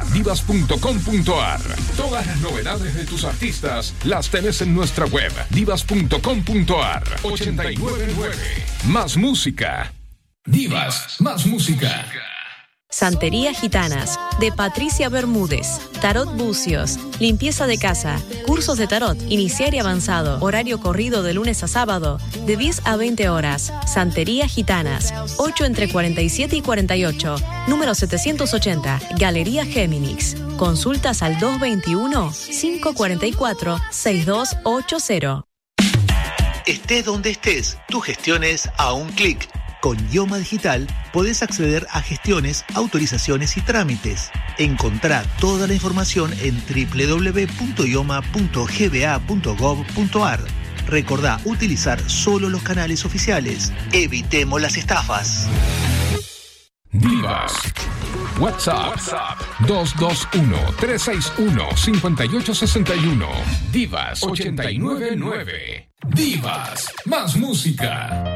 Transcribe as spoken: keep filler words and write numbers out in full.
divas punto com punto ar. Todas las novedades de tus artistas las tenés en nuestra web, divas punto com punto ar. ochenta y nueve nueve. Más música. Divas, más música. Santería Gitanas, de Patricia Bermúdez. Tarot Bucios, limpieza de casa, cursos de tarot, iniciar y avanzado, horario corrido de lunes a sábado, de diez a veinte horas. Santería Gitanas, ocho entre cuarenta y siete y cuarenta y ocho, número setecientos ochenta, Galería Géminis. Consultas al dos veintiuno, cinco cuarenta y cuatro, sesenta y dos ochenta. Estés donde estés, tu gestión es a un clic. Con Ioma Digital podés acceder a gestiones, autorizaciones y trámites. Encontrá toda la información en doble u doble u doble u punto ioma punto g b a punto gov punto ar. Recordá utilizar solo los canales oficiales. Evitemos las estafas. Divas. WhatsApp, WhatsApp dos dos uno, tres seis uno, cinco ocho seis uno. Divas ochenta y nueve nueve. Divas, más música.